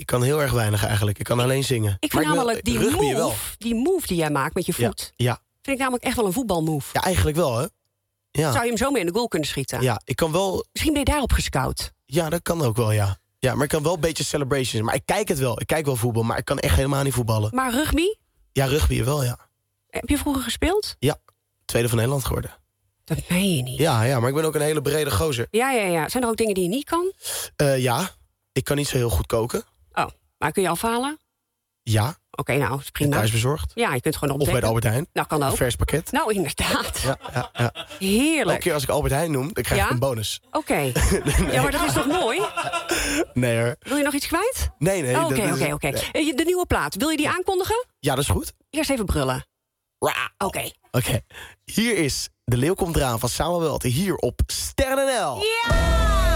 Ik kan heel erg weinig eigenlijk. Ik kan alleen zingen. Ik vind namelijk die move die jij maakt met je voet... Ja. vind ik namelijk echt wel een voetbalmove. Ja, eigenlijk wel, hè? Ja. Zou je hem zo mee in de goal kunnen schieten? Ja, ik kan wel... Misschien ben je daarop gescout. Ja, dat kan ook wel, ja. Ja, maar ik kan wel een beetje celebrations. Maar ik kijk het wel. Ik kijk wel voetbal, maar ik kan echt helemaal niet voetballen. Maar rugby? Ja, rugby wel, ja. Heb je vroeger gespeeld? Ja, tweede van Nederland geworden. Dat meen je niet. Ja, maar ik ben ook een hele brede gozer. Ja. Zijn er ook dingen die je niet kan? Ja, ik kan niet zo heel goed koken. Oh, maar kun je afhalen? Ja. Oké, nou, is prima. Thuis bezorgd. Ja, je kunt gewoon Of opdekken. bij de Albert Heijn. Nou, kan ook. Een vers pakket. Nou, inderdaad. Ja. Heerlijk. Elke keer als ik Albert Heijn noem, dan krijg ik een bonus. Oké. Ja, maar dat is toch mooi? Nee hoor. Wil je nog iets kwijt? Nee. Oké. De nieuwe plaat, wil je die aankondigen? Ja, dat is goed. Eerst even brullen. Oké. Hier is De Leeuw komt eraan van Samuel Welte. Hier op Sterren NL. Ja!